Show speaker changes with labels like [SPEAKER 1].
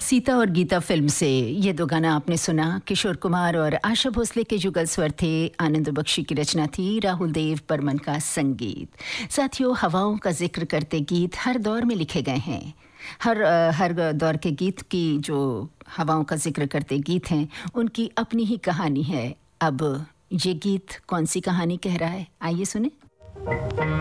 [SPEAKER 1] सीता और गीता फिल्म से ये दो गाना आपने सुना। किशोर कुमार और आशा भोसले के जुगल स्वर थे, आनंद बख्शी की रचना थी, राहुल देव बर्मन का संगीत। साथियों, हवाओं का जिक्र करते गीत हर दौर में लिखे गए हैं। हर दौर के गीत की जो हवाओं का जिक्र करते गीत हैं, उनकी अपनी ही कहानी है। अब ये गीत कौन सी कहानी कह रहा है, आइए सुने।